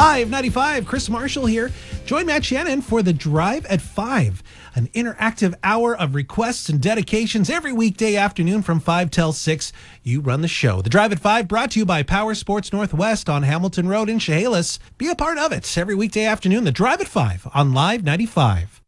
Live 95, Chris Marshall here. Join Matt Shannon for the Drive at 5, an interactive hour of requests and dedications every weekday afternoon from 5 till 6. You run the show. The Drive at 5 brought to you by Power Sports Northwest on Hamilton Road in Chehalis. Be a part of it every weekday afternoon. The Drive at 5 on Live 95.